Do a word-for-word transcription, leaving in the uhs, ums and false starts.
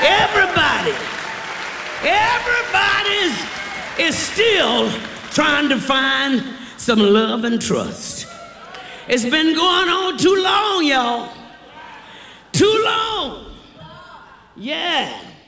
Everybody, everybody is still trying to find some love and trust. It's been going on too long, y'all. Too long. Yeah.